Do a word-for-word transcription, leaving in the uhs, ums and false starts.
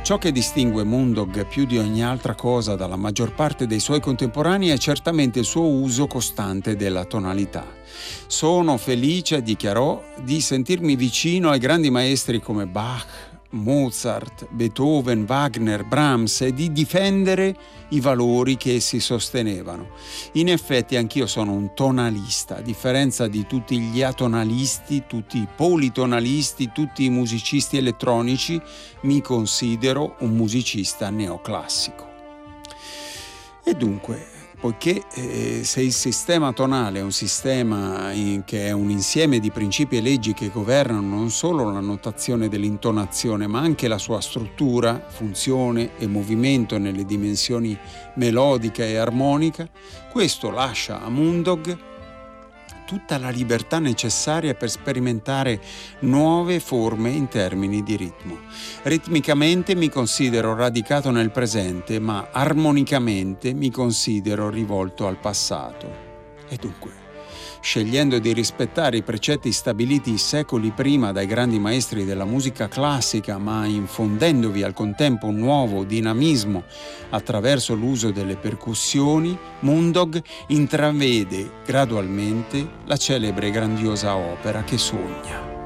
Ciò che distingue Moondog più di ogni altra cosa dalla maggior parte dei suoi contemporanei è certamente il suo uso costante della tonalità. Sono felice, dichiarò, di sentirmi vicino ai grandi maestri come Bach, Mozart, Beethoven, Wagner, Brahms e di difendere i valori che essi sostenevano. In effetti anch'io sono un tonalista, a differenza di tutti gli atonalisti, tutti i politonalisti, tutti i musicisti elettronici, mi considero un musicista neoclassico. E dunque, poiché eh, se il sistema tonale è un sistema in, che è un insieme di principi e leggi che governano non solo la notazione dell'intonazione, ma anche la sua struttura, funzione e movimento nelle dimensioni melodica e armonica, questo lascia a Moondog tutta la libertà necessaria per sperimentare nuove forme in termini di ritmo. Ritmicamente mi considero radicato nel presente, ma armonicamente mi considero rivolto al passato. E dunque, scegliendo di rispettare i precetti stabiliti secoli prima dai grandi maestri della musica classica, ma infondendovi al contempo un nuovo dinamismo attraverso l'uso delle percussioni, Moondog intravede gradualmente la celebre e grandiosa opera che sogna.